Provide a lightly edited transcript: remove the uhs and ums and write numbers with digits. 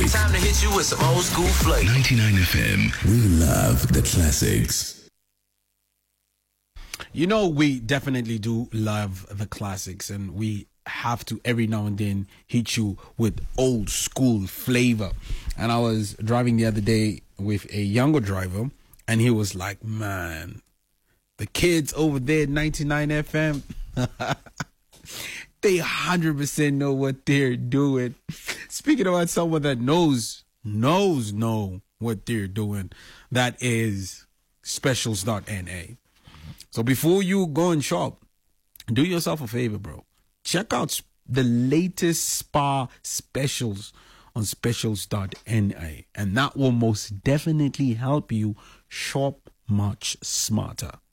classics. Time to hit you with some old school flavor. 99 FM. We love the classics. You know, we definitely do love the classics, and we have to every now and then hit you with old school flavor. And I was driving the other day with a younger driver, and he was like, man, the kids over there at 99 FM, they 100% know what they're doing. Speaking about someone that knows what they're doing, that is specials.na. So before you go and shop, do yourself a favor, bro. Check out the latest spa specials on specials.na, and that will most definitely help you shop much smarter.